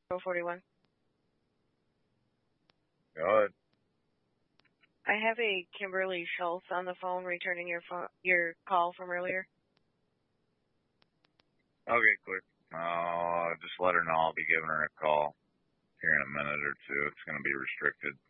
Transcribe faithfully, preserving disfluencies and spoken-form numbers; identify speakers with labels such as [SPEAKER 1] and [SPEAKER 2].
[SPEAKER 1] four forty-one.
[SPEAKER 2] Go ahead.
[SPEAKER 1] I have a Kimberly Schultz on the phone returning your phone, your call from earlier.
[SPEAKER 2] Okay, quick. Uh, just let her know I'll be giving her a call here in a minute or two. It's going to be restricted.